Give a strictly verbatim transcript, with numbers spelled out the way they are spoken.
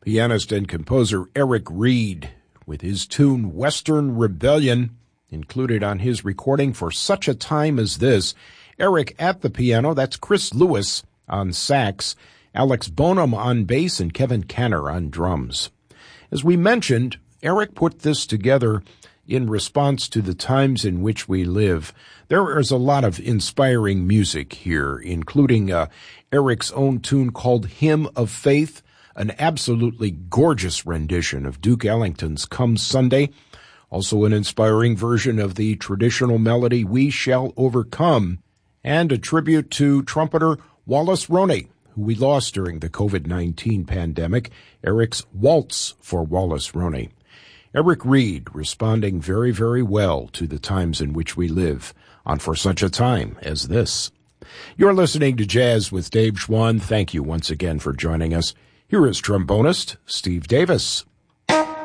pianist and composer Eric Reed with his tune Western Rebellion, included on his recording For Such a Time as This. Eric at the piano, that's Chris Lewis on sax, Alex Bonham on bass, and Kevin Canner on drums. As we mentioned, Eric put this together in response to the times in which we live. There is a lot of inspiring music here, including uh, Eric's own tune called Hymn of Faith, an absolutely gorgeous rendition of Duke Ellington's Come Sunday, also an inspiring version of the traditional melody We Shall Overcome, and a tribute to trumpeter Wallace Roney, who we lost during the covid nineteen pandemic, Eric's Waltz for Wallace Roney. Eric Reed responding very, very well to the times in which we live on For Such a Time as This. You're listening to Jazz with Dave Schwann. Thank you once again for joining us. Here is trombonist Steve Davis.